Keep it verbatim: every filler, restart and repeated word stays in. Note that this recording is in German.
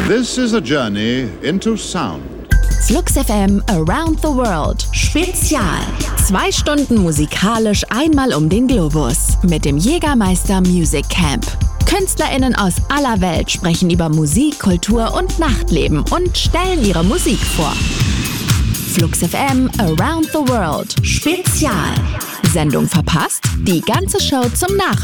This is a journey into sound. Flux F M Around the World Spezial. Zwei Stunden musikalisch einmal um den Globus mit dem Jägermeister Music Camp. KünstlerInnen aus aller Welt sprechen über Musik, Kultur und Nachtleben und stellen ihre Musik vor. Flux F M Around the World Spezial. Sendung verpasst? Die ganze Show zum Nachhören